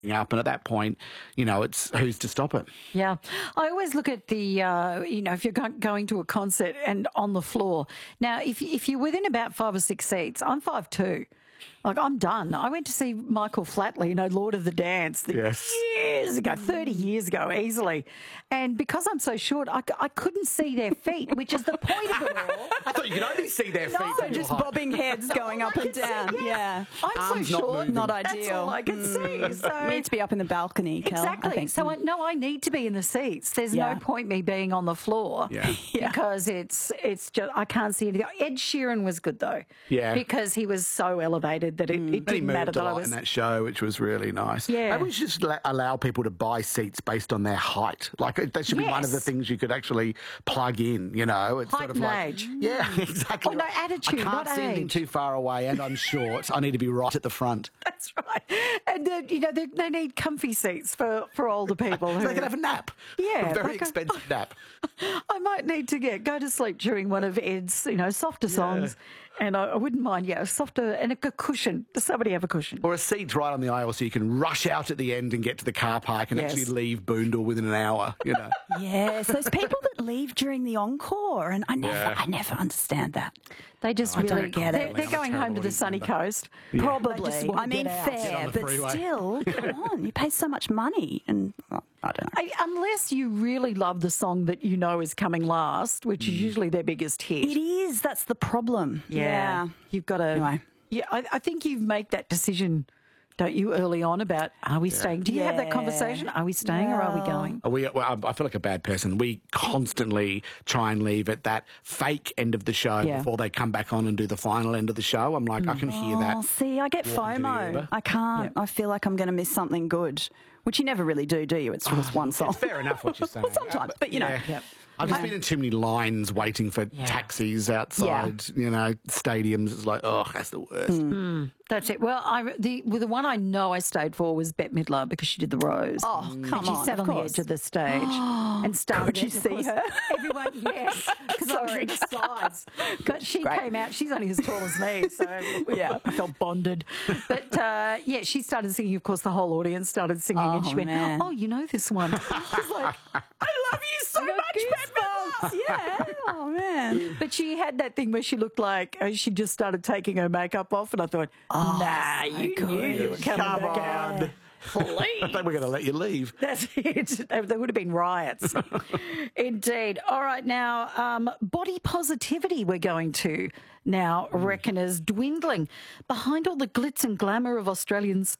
up, and at that point, it's who's to stop it? Yeah. I always look at the, if you're going to a concert and on the floor. Now, if you're within about 5 or 6 seats, I'm 5'2". Like, I'm done. I went to see Michael Flatley, Lord of the Dance, years ago, 30 years ago, easily. And because I'm so short, I couldn't see their feet, which is the point of it all. I thought you could only see their feet. So just bobbing heads going up and down. Yeah. I'm so short. Not ideal. That's all I can see. So you need to be up in the balcony, Kel, exactly. I think. So I need to be in the seats. There's no point me being on the floor because it's just I can't see anything. Ed Sheeran was good though, because he was so elevated that it didn't matter that I was in that show, which was really nice. Yeah, maybe we should just allow people to buy seats based on their height. Like that should be one of the things you could actually plug in. It's height sort of and like age. Yeah, exactly. Oh, no, attitude, I can't not see anything age. too far away, and I'm short. I need to be right at the front. That's right. And they need comfy seats for older people. So they can have a nap. Yeah, a very expensive nap. I might need to go to sleep during one of Ed's, softer songs, and I wouldn't mind, a softer and a cushion. Does somebody have a cushion? Or a seat right on the aisle so you can rush out at the end and get to the car park and actually leave Boondall within an hour. Yes, those people that leave during the encore, and I never understand that. They just really don't get it. They're going home to the sunny coast. Yeah. Probably. I mean, fair, but still, come on, you pay so much money, and I don't know. Unless you really love the song that you know is coming last, which is usually their biggest hit. It is. That's the problem. Yeah. You've got to. Anyway. Yeah, I think you make that decision, don't you, early on about are we staying? Do you have that conversation? Are we staying or are we going? I feel like a bad person. We constantly try and leave at that fake end of the show before they come back on and do the final end of the show. I'm like, I can hear that. See, I get FOMO. I can't. I feel like I'm going to miss something good, which you never really do you? It's just one song. It's fair enough what you're saying. Well, sometimes, but I've just been in too many lines waiting for taxis outside, stadiums. It's like, that's the worst. That's it. Well, the one I know I stayed for was Bette Midler because she did the Rose. Oh, come and she sat on the edge of the stage and started. Could you see her? Everyone, yes. Because I was in the sides. Because she came out. She's only as tall as me, so I felt bonded. But she started singing. Of course, the whole audience started singing, and she went, "Oh, you know this one." I was like, "I love you so much, Bette Midler." Yeah. Oh man. But she had that thing where she looked like she just started taking her makeup off, and I thought, nah, you knew you were coming back out. Please. I think we're going to let you leave. That's it. There would have been riots. Indeed. All right, now, body positivity we're going to now reckon is dwindling. Behind all the glitz and glamour of Australia's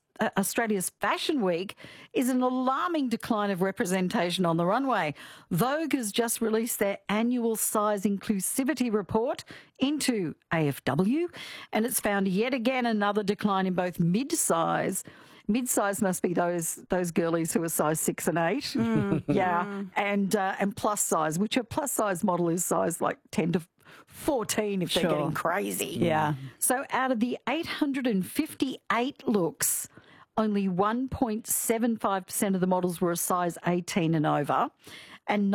Fashion Week is an alarming decline of representation on the runway. Vogue has just released their annual size inclusivity report into AFW, and it's found yet again another decline in both mid-size. Mid-size must be those girlies who are size 6 and 8. And plus size, which a plus size model is size like 10 to 14 if they're getting crazy. Yeah. So out of the 858 looks, only 1.75% of the models were a size 18 and over, and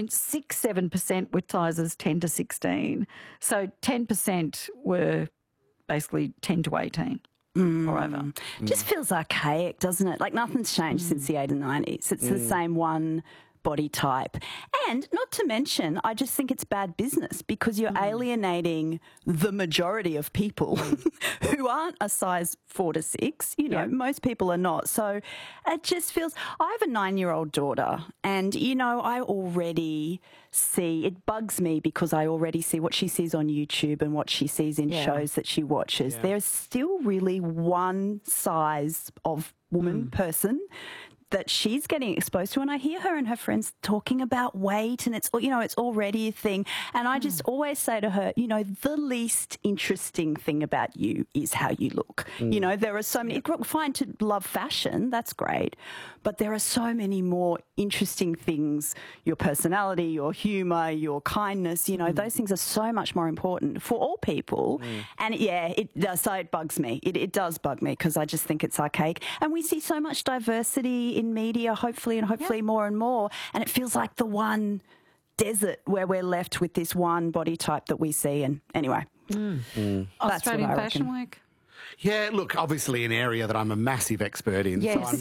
9.67% were sizes 10 to 16. So 10% were basically 10 to 18. Or over. Just feels archaic, doesn't it? Like nothing's changed since the 80s and 90s. It's the same one body type. And not to mention, I just think it's bad business because you're alienating the majority of people who aren't a size 4 to 6. Most people are not. So it just feels... I have a 9-year-old daughter and, I already see... It bugs me because I already see what she sees on YouTube and what she sees in shows that she watches. Yeah. There's still really one size of woman, person that she's getting exposed to, and I hear her and her friends talking about weight, and it's already a thing. And I just always say to her, the least interesting thing about you is how you look. There are so many. Fine to love fashion, that's great, but there are so many more interesting things. Your personality, your humour, your kindness. Those things are so much more important for all people. And it does. So it bugs me. It does bug me because I just think it's archaic. And we see so much diversity in media, hopefully more and more. And it feels like the one desert where we're left with this one body type that we see. And anyway, Australian Fashion Week. Yeah, look, obviously an area that I'm a massive expert in. Yes. So I'm